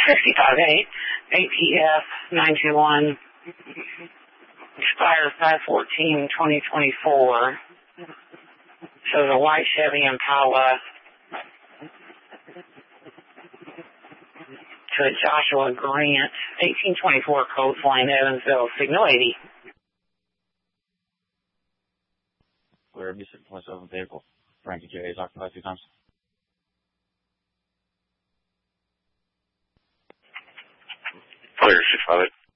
65A, APF 921, expires 5/14/2024. So the white Chevy Impala to Joshua Grant, 1824 Coates Lane, Evansville, signal 80. Clear of 6.7 vehicle. Frankie J is occupied 2 times. Clear 658.